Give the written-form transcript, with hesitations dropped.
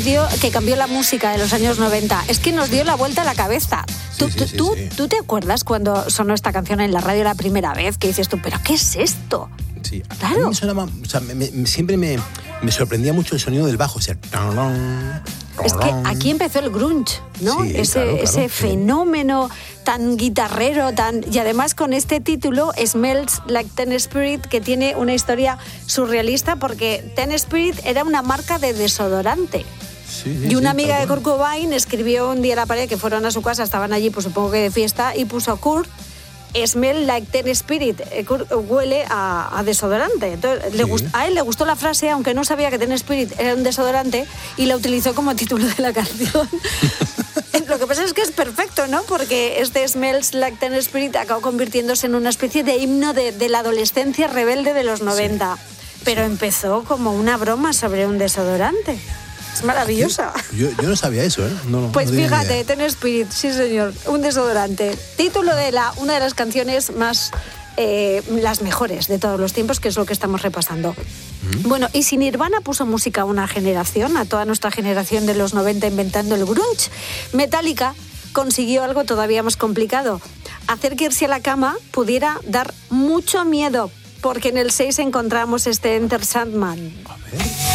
Que cambió la música de los años 90. Es que nos dio la vuelta a la cabeza. ¿Tú te acuerdas cuando sonó esta canción en la radio la primera vez? Que dices tú, ¿pero qué es esto? Sí, claro. A mí me sonaba, o sea, siempre me sorprendía mucho el sonido del bajo. O sea, es que aquí empezó el grunge, ¿no? Sí, ese fenómeno tan guitarrero, y además con este título, Smells Like Teen Spirit, que tiene una historia surrealista, porque Teen Spirit era una marca de desodorante. Y una amiga de Kurt Cobain escribió un día en la pared, que fueron a su casa, estaban allí, pues supongo que de fiesta, y puso Kurt, Smell Like Teen Spirit, Kurt huele a desodorante. Entonces, a él le gustó la frase, aunque no sabía que Teen Spirit era un desodorante, y la utilizó como título de la canción. Lo que pasa es que es perfecto, ¿no? Porque este Smells Like Teen Spirit acabó convirtiéndose en una especie de himno de la adolescencia rebelde de los 90. Pero empezó como una broma sobre un desodorante. Es maravillosa. Yo no sabía eso, ¿eh? Pues no fíjate, Teen Spirit, sí señor, un desodorante. Título de una de las canciones más, las mejores de todos los tiempos, que es lo que estamos repasando. Bueno, y si Nirvana puso música a una generación, a toda nuestra generación de los 90 inventando el grunge, Metallica consiguió algo todavía más complicado: hacer que irse a la cama pudiera dar mucho miedo, porque en el 6 encontramos este Enter Sandman. A ver.